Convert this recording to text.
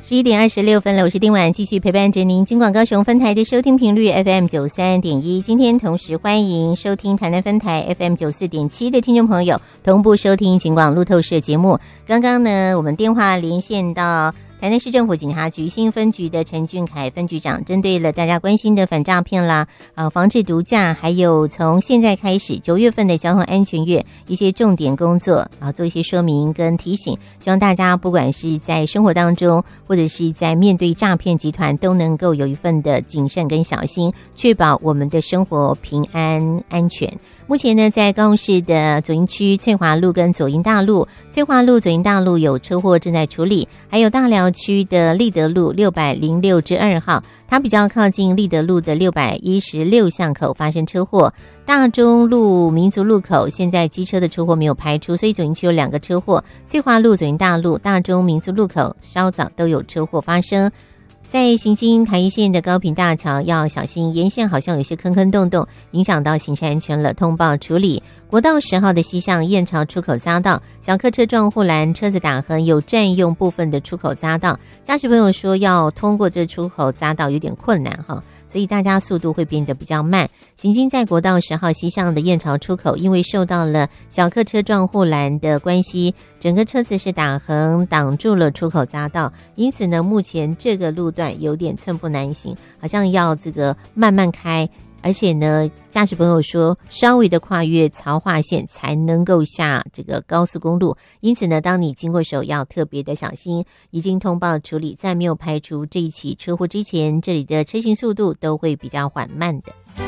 11:26了，我是丁婉，继续陪伴着您。金广高雄分台的收听频率 FM93.1，今天同时欢迎收听台南分台 FM94.7的听众朋友同步收听金广路透社节目。刚刚呢，我们电话连线到台南市政府警察局新分局的陈俊凯分局长，针对了大家关心的反诈骗啦、防治毒驾，还有从现在开始9月份的交通安全月一些重点工作做一些说明跟提醒，希望大家不管是在生活当中，或者是在面对诈骗集团，都能够有一份的谨慎跟小心，确保我们的生活平安安全。目前呢，在高雄市的左营区翠华路跟左营大路，翠华路、左营大路有车祸正在处理，还有大寮区的立德路606-2号，它比较靠近立德路的616巷口发生车祸。大中路民族路口现在机车的车祸没有排除，所以左营区有2个车祸，翠华路、左营大路、大中民族路口稍早都有车祸发生。在行经台一线的高屏大桥要小心，沿线好像有些坑坑洞洞，影响到行车安全了，通报处理。国道10号的西向燕巢出口匝道，小客车撞护栏，车子打横，有占用部分的出口匝道，驾驶朋友说要通过这出口匝道有点困难哈，所以大家速度会变得比较慢。行经在国道10号西向的燕巢出口，因为受到了小客车撞护栏的关系，整个车子是打横挡住了出口匝道，因此呢，目前这个路段有点寸步难行，好像要这个慢慢开。而且呢，驾驶朋友说稍微的跨越曹化线才能够下这个高速公路，因此呢，当你经过时候要特别的小心。已经通报处理，在没有排除这一起车祸之前，这里的车行速度都会比较缓慢的。